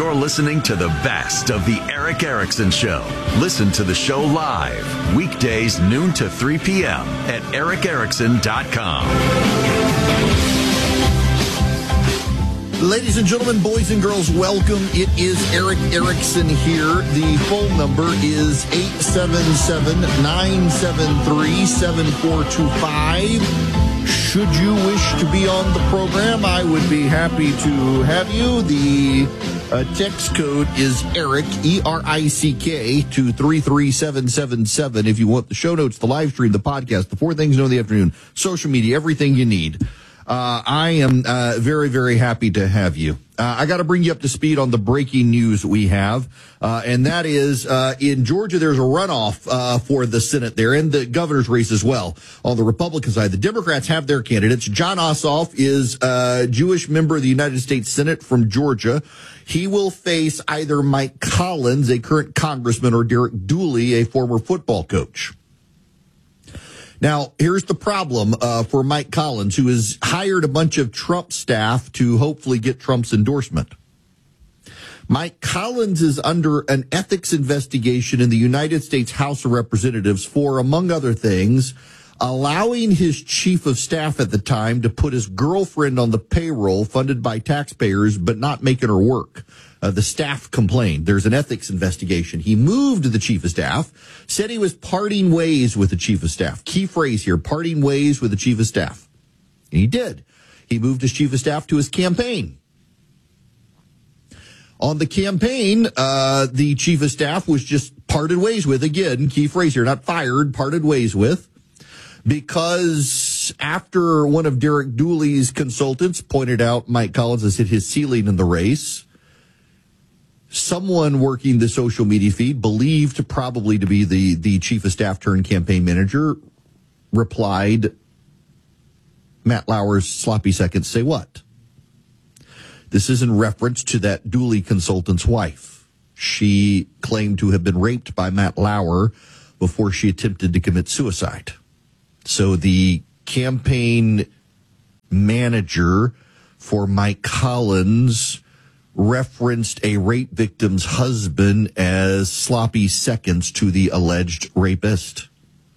You're listening to the best of the Eric Erickson Show. Listen to the show live, weekdays noon to 3 p.m. at ericerickson.com. Ladies and gentlemen, boys and girls, welcome. It is Eric Erickson here. The phone number is 877-973-7425. Should you wish to be on the program, I would be happy to have you. The text code is ERIC, E-R-I-C-K, to 33777. If you want the show notes, the live stream, the podcast, the 4 things in the afternoon, social media, everything you need. I am very, very happy to have you. I got to bring you up to speed on the breaking news we have, and that is in Georgia, there's a runoff for the Senate there and the governor's race as well. On the Republican side, the Democrats have their candidates. Jon Ossoff is a Jewish member of the United States Senate from Georgia. He will face either Mike Collins, a current congressman, or Derek Dooley, a former football coach. Now, here's the problem for Mike Collins, who has hired a bunch of Trump staff to hopefully get Trump's endorsement. Mike Collins is under an ethics investigation in the United States House of Representatives for, among other things, allowing his chief of staff at the time to put his girlfriend on the payroll funded by taxpayers, but not making her work. The staff complained. There's an ethics investigation. He moved the chief of staff, said he was parting ways with the chief of staff. Key phrase here, parting ways with the chief of staff. And he did. He moved his chief of staff to his campaign. On the campaign, the chief of staff was just parted ways with, again, key phrase here, not fired, parted ways with, because after one of Derek Dooley's consultants pointed out Mike Collins has hit his ceiling in the race, someone working the social media feed, believed probably to be the chief of staff turned campaign manager, replied, Matt Lauer's sloppy seconds say what? This is in reference to that Dooley consultant's wife. She claimed to have been raped by Matt Lauer before she attempted to commit suicide. So the campaign manager for Mike Collins referenced a rape victim's husband as sloppy seconds to the alleged rapist.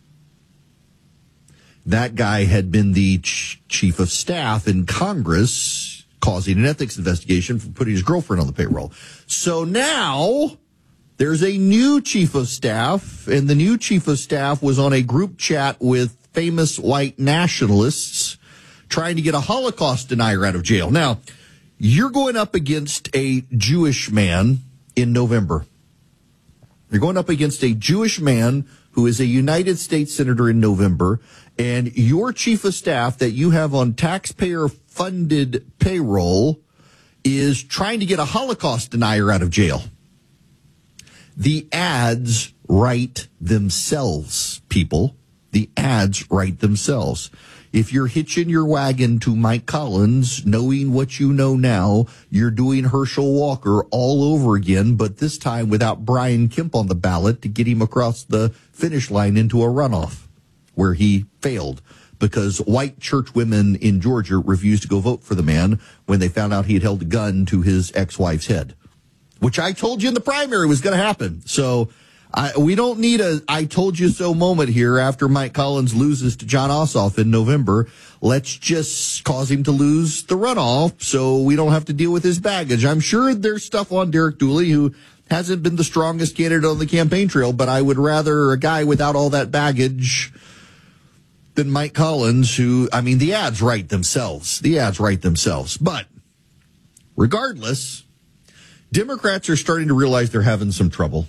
That guy had been the chief of staff in Congress, causing an ethics investigation for putting his girlfriend on the payroll. So now there's a new chief of staff, and the new chief of staff was on a group chat with famous white nationalists trying to get a Holocaust denier out of jail. Now, you're going up against a Jewish man in November. You're going up against a Jewish man who is a United States senator in November, and your chief of staff that you have on taxpayer-funded payroll is trying to get a Holocaust denier out of jail. The ads write themselves, people. The ads write themselves. If you're hitching your wagon to Mike Collins, knowing what you know now, you're doing Herschel Walker all over again, but this time without Brian Kemp on the ballot to get him across the finish line into a runoff where he failed because white church women in Georgia refused to go vote for the man when they found out he had held a gun to his ex-wife's head, which I told you in the primary was going to happen. So we don't need a I told you so moment here after Mike Collins loses to Jon Ossoff in November. Let's just cause him to lose the runoff so we don't have to deal with his baggage. I'm sure there's stuff on Derek Dooley, who hasn't been the strongest candidate on the campaign trail, but I would rather a guy without all that baggage than Mike Collins, who, I mean, the ads write themselves. The ads write themselves. But regardless, Democrats are starting to realize they're having some trouble.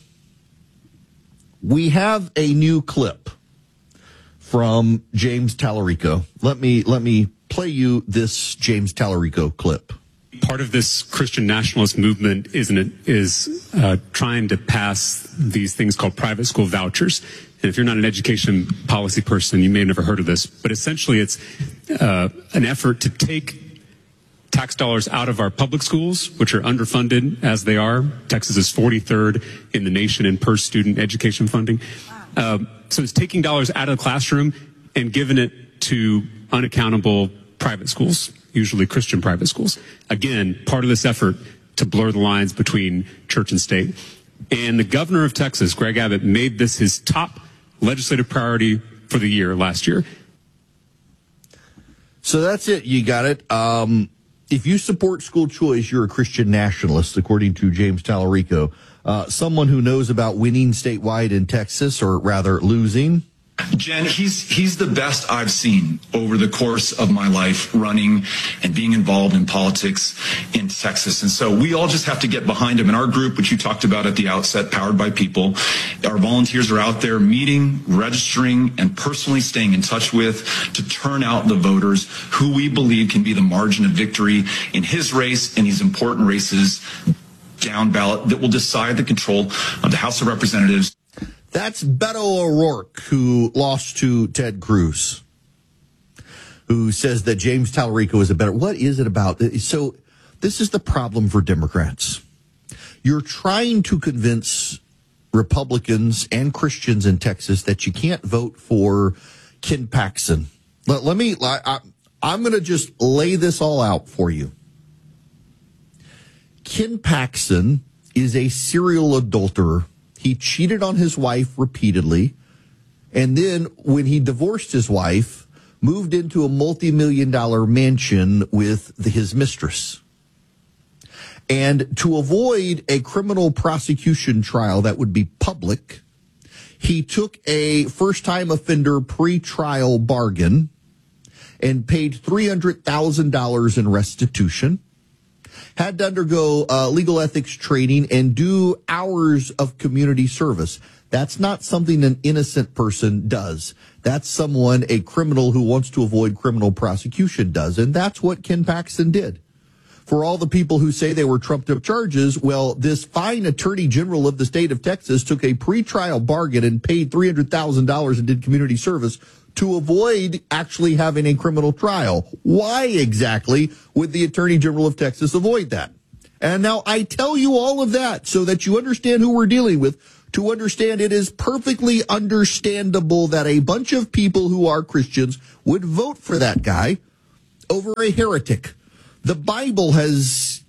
We have a new clip from James Tallarico. Let me play you this James Tallarico clip. Part of this Christian nationalist movement is trying to pass these things called private school vouchers. And if you're not an education policy person, you may have never heard of this, but essentially it's an effort to take tax dollars out of our public schools, which are underfunded as they are. Texas is 43rd in the nation in per student education funding. So it's taking dollars out of the classroom and giving it to unaccountable private schools, usually Christian private schools. Again, part of this effort to blur the lines between church and state. And the governor of Texas, Greg Abbott, made this his top legislative priority for the year last year. So that's it. You got it. If you support school choice, you're a Christian nationalist, according to James Tallarico. Someone who knows about winning statewide in Texas, or rather losing. Jen, he's the best I've seen over the course of my life running and being involved in politics in Texas. And so we all just have to get behind him. In our group, which you talked about at the outset, Powered by People, our volunteers are out there meeting, registering, and personally staying in touch with to turn out the voters who we believe can be the margin of victory in his race and these important races down ballot that will decide the control of the House of Representatives. That's Beto O'Rourke, who lost to Ted Cruz, who says that James Tallarico is a better. What is it about? So this is the problem for Democrats. You're trying to convince Republicans and Christians in Texas that you can't vote for Ken Paxton. I'm going to just lay this all out for you. Ken Paxton is a serial adulterer. He cheated on his wife repeatedly, and then when he divorced his wife, moved into a multi-million-dollar mansion with his mistress. And to avoid a criminal prosecution trial that would be public, he took a first-time offender pre-trial bargain and paid $300,000 in restitution. Had to undergo legal ethics training and do hours of community service. That's not something an innocent person does. That's someone, a criminal who wants to avoid criminal prosecution does. And that's what Ken Paxton did. For all the people who say they were trumped up charges, well, this fine attorney general of the state of Texas took a pretrial bargain and paid $300,000 and did community service to avoid actually having a criminal trial. Why exactly would the Attorney General of Texas avoid that? And now I tell you all of that so that you understand who we're dealing with, to understand it is perfectly understandable that a bunch of people who are Christians would vote for that guy over a heretic. The Bible has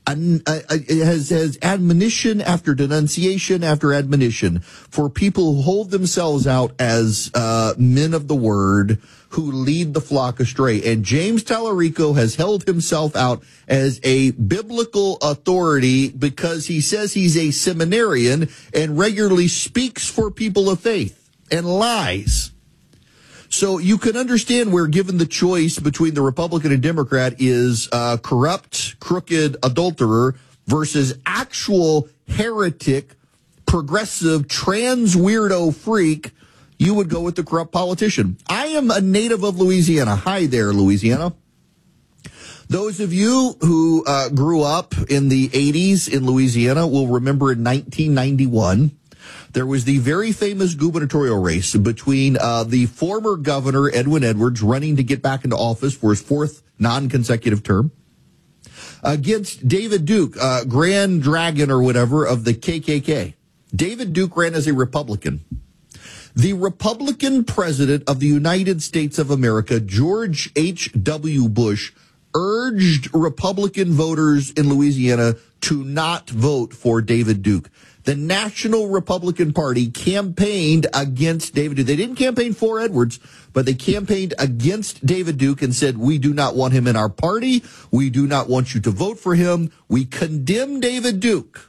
admonition after denunciation after admonition for people who hold themselves out as men of the word who lead the flock astray. And James Tallarico has held himself out as a biblical authority because he says he's a seminarian and regularly speaks for people of faith and lies. So you can understand where, given the choice between the Republican and Democrat is corrupt, crooked adulterer versus actual heretic, progressive, trans weirdo freak, you would go with the corrupt politician. I am a native of Louisiana. Hi there, Louisiana. Those of you who grew up in the 80s in Louisiana will remember in 1991, there was the very famous gubernatorial race between the former governor, Edwin Edwards, running to get back into office for his fourth non-consecutive term, against David Duke, Grand Dragon or whatever of the KKK. David Duke ran as a Republican. The Republican president of the United States of America, George H.W. Bush, urged Republican voters in Louisiana to not vote for David Duke. The National Republican Party campaigned against David Duke. They didn't campaign for Edwards, but they campaigned against David Duke and said, we do not want him in our party. We do not want you to vote for him. We condemn David Duke.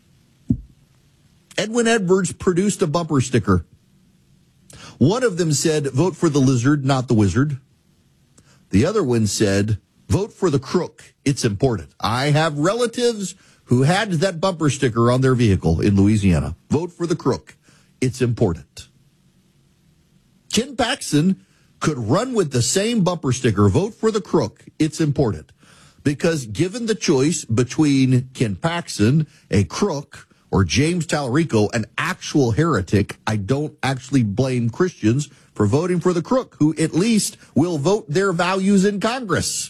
Edwin Edwards produced a bumper sticker. One of them said, vote for the lizard, not the wizard. The other one said, vote for the crook. It's important. I have relatives who had that bumper sticker on their vehicle in Louisiana. Vote for the crook. It's important. Ken Paxton could run with the same bumper sticker. Vote for the crook. It's important. Because given the choice between Ken Paxton, a crook, or James Tallarico, an actual heretic, I don't actually blame Christians for voting for the crook, who at least will vote their values in Congress.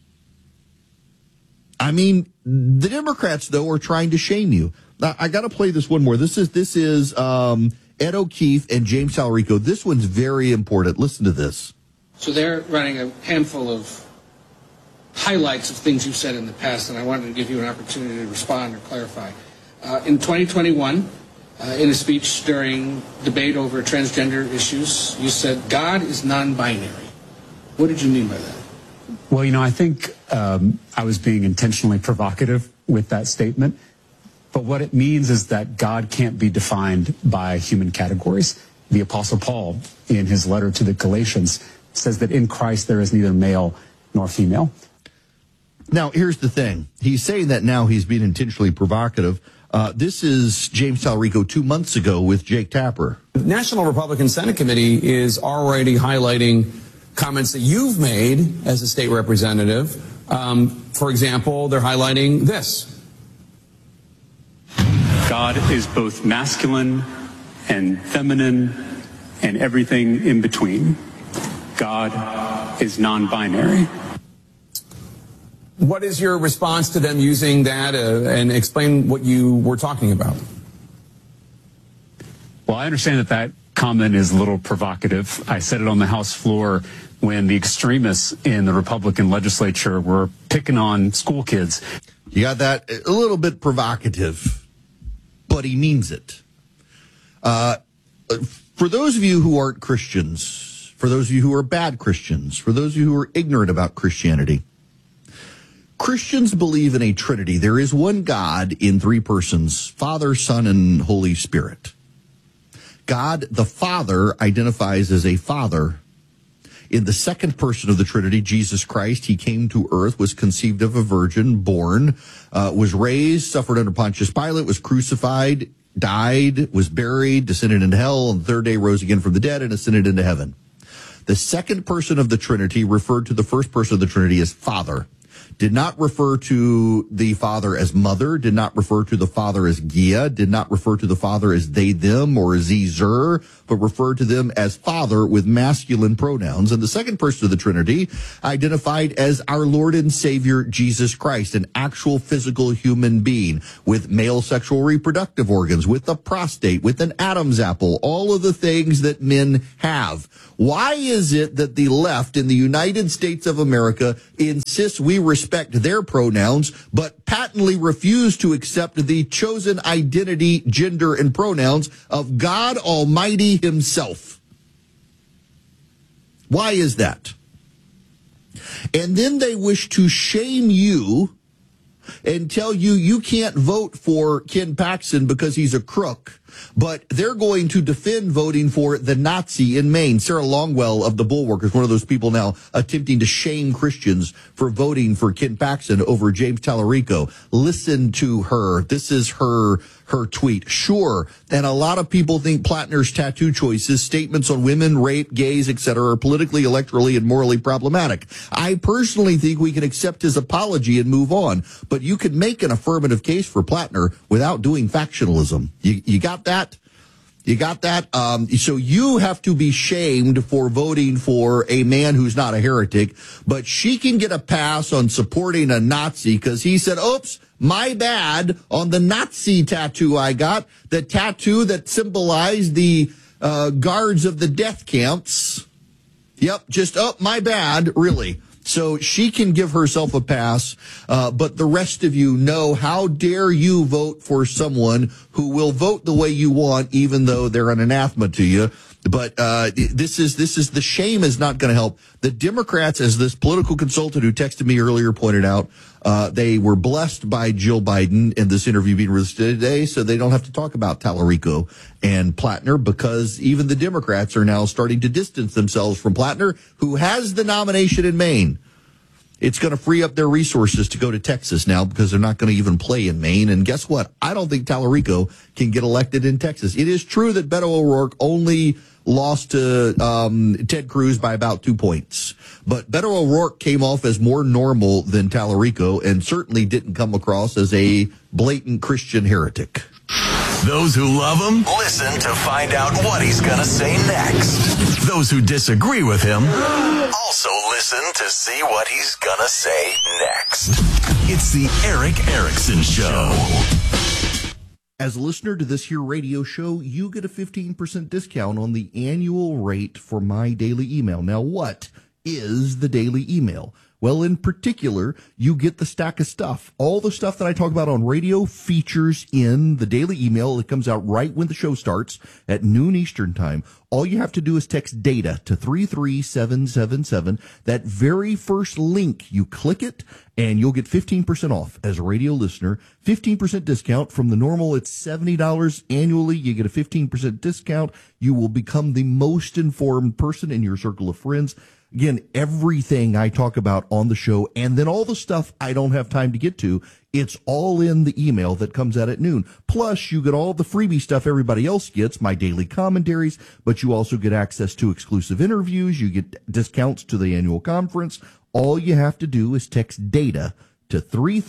I mean, the Democrats, though, are trying to shame you. Now, I got to play this one more. This is Ed O'Keefe and James Tallarico. This one's very important. Listen to this. So they're running a handful of highlights of things you've said in the past, and I wanted to give you an opportunity to respond or clarify. In 2021, in a speech during debate over transgender issues, you said God is non-binary. What did you mean by that? Well, I think I was being intentionally provocative with that statement. But what it means is that God can't be defined by human categories. The Apostle Paul, in his letter to the Galatians, says that in Christ there is neither male nor female. Now, here's the thing. He's saying that now he's being intentionally provocative. This is James Tallarico 2 months ago with Jake Tapper. The National Republican Senate Committee is already highlighting comments that you've made as a state representative. For example, they're highlighting this. God is both masculine and feminine and everything in between. God is non-binary. What is your response to them using that and explain what you were talking about? Well, I understand that comment is a little provocative. I said it on the House floor when the extremists in the Republican legislature were picking on school kids. You got that? A little bit provocative, but he means it. For those of you who aren't Christians, for those of you who are bad Christians, for those of you who are ignorant about Christianity, Christians believe in a Trinity. There is one God in three persons, Father, Son, and Holy Spirit. God, the Father, identifies as a father. In the second person of the Trinity, Jesus Christ, he came to earth, was conceived of a virgin, born, was raised, suffered under Pontius Pilate, was crucified, died, was buried, descended into hell, and the third day rose again from the dead and ascended into heaven. The second person of the Trinity referred to the first person of the Trinity as Father. Did not refer to the Father as Mother, did not refer to the Father as Gia, did not refer to the Father as they, them, or zer, but referred to them as Father with masculine pronouns. And the second person of the Trinity identified as our Lord and Savior, Jesus Christ, an actual physical human being with male sexual reproductive organs, with a prostate, with an Adam's apple, all of the things that men have. Why is it that the left in the United States of America insists we respect their pronouns, but patently refuse to accept the chosen identity, gender, and pronouns of God Almighty himself? Why is that? And then they wish to shame you and tell you you can't vote for Ken Paxton because he's a crook, but they're going to defend voting for the Nazi in Maine. Sarah Longwell of the Bulwark is one of those people now attempting to shame Christians for voting for Ken Paxton over James Tallarico. Listen to her. This is her tweet. Sure, and a lot of people think Plattner's tattoo choices, statements on women, rape, gays, etc., are politically, electorally, and morally problematic. I personally think we can accept his apology and move on, but you can make an affirmative case for Plattner without doing factionalism. You got that? You got that? So you have to be shamed for voting for a man who's not a heretic, but she can get a pass on supporting a Nazi because he said, oops, my bad, on the Nazi tattoo I got, the tattoo that symbolized the guards of the death camps. Yep, just, my bad, really. So she can give herself a pass, but the rest of you know, how dare you vote for someone who will vote the way you want, even though they're an anathema to you. But this is the shame is not going to help. The Democrats, as this political consultant who texted me earlier pointed out, they were blessed by Jill Biden in this interview being released today, so they don't have to talk about Tallarico and Plattner, because even the Democrats are now starting to distance themselves from Plattner, who has the nomination in Maine. It's going to free up their resources to go to Texas now because they're not going to even play in Maine. And guess what? I don't think Tallarico can get elected in Texas. It is true that Beto O'Rourke only lost to Ted Cruz by about 2 points. But Beto O'Rourke came off as more normal than Tallarico and certainly didn't come across as a blatant Christian heretic. Those who love him, listen to find out what he's going to say next. Those who disagree with him, also listen to see what he's going to say next. It's the Erick Erickson Show. As a listener to this here radio show, you get a 15% discount on the annual rate for my daily email. Now, what is the daily email? Well, in particular, you get the stack of stuff. All the stuff that I talk about on radio features in the daily email that comes out right when the show starts at noon Eastern time. All you have to do is text DATA to 33777. That very first link, you click it, and you'll get 15% off as a radio listener. 15% discount from the normal. It's $70 annually. You get a 15% discount. You will become the most informed person in your circle of friends. Again, everything I talk about on the show, and then all the stuff I don't have time to get to, it's all in the email that comes out at noon. Plus, you get all the freebie stuff everybody else gets, my daily commentaries, but you also get access to exclusive interviews. You get discounts to the annual conference. All you have to do is text DATA to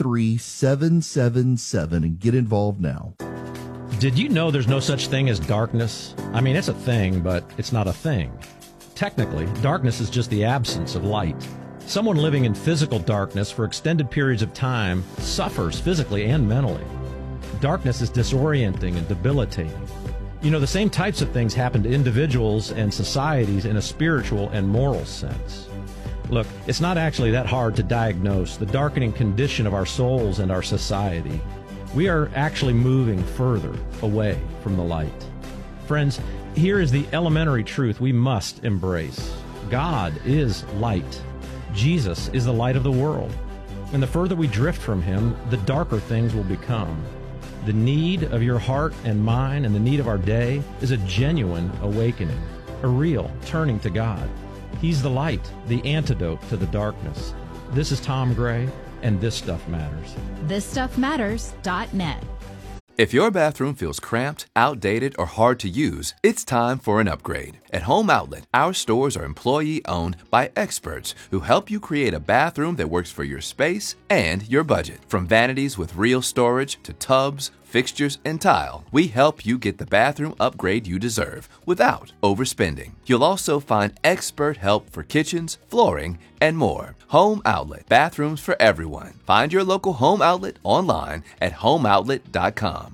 33777 and get involved now. Did you know there's no such thing as darkness? I mean, it's a thing, but it's not a thing. Technically, darkness is just the absence of light. Someone living in physical darkness for extended periods of time suffers physically and mentally. Darkness is disorienting and debilitating. You know, the same types of things happen to individuals and societies in a spiritual and moral sense. Look, it's not actually that hard to diagnose the darkening condition of our souls and our society. We are actually moving further away from the light. Friends, here is the elementary truth we must embrace. God is light. Jesus is the light of the world. And the further we drift from him, the darker things will become. The need of your heart and mine and the need of our day is a genuine awakening, a real turning to God. He's the light, the antidote to the darkness. This is Tom Gray, and This Stuff Matters. ThisStuffMatters.net. If your bathroom feels cramped, outdated, or hard to use, it's time for an upgrade. At Home Outlet, our stores are employee-owned by experts who help you create a bathroom that works for your space and your budget. From vanities with real storage to tubs, fixtures, and tile, we help you get the bathroom upgrade you deserve without overspending. You'll also find expert help for kitchens, flooring, and more. Home Outlet, bathrooms for everyone. Find your local Home Outlet online at homeoutlet.com.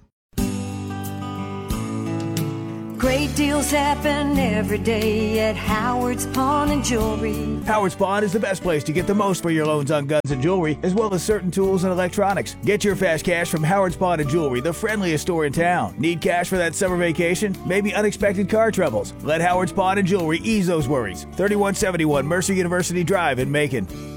Great deals happen every day at Howard's Pawn and Jewelry. Howard's Pawn is the best place to get the most for your loans on guns and jewelry, as well as certain tools and electronics. Get your fast cash from Howard's Pawn and Jewelry, the friendliest store in town. Need cash for that summer vacation? Maybe unexpected car troubles? Let Howard's Pawn and Jewelry ease those worries. 3171 Mercer University Drive in Macon.